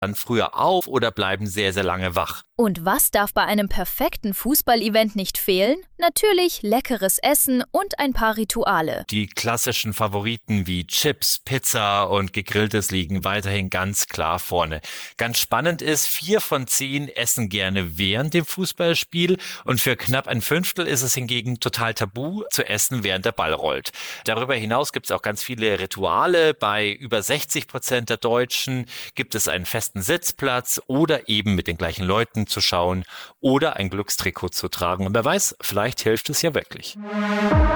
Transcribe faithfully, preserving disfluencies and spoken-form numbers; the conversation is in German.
dann früher auf oder bleiben sehr, sehr lange wach. Und was darf bei einem perfekten Fußballevent nicht fehlen? Natürlich leckeres Essen und ein paar Rituale. Die klassischen Favoriten wie Chips, Pizza und Gegrilltes liegen weiterhin ganz klar vorne. Ganz spannend ist, vier von zehn essen gerne während dem Fußballspiel und für knapp ein Fünftel ist es hingegen total tabu zu essen, während der Ball rollt. Darüber hinaus gibt es auch ganz viele Rituale. Bei über sechzig Prozent der Deutschen gibt es einen festen Sitzplatz oder eben mit den gleichen Leuten zu schauen oder ein Glückstrikot zu tragen. Und wer weiß, vielleicht hilft es ja wirklich.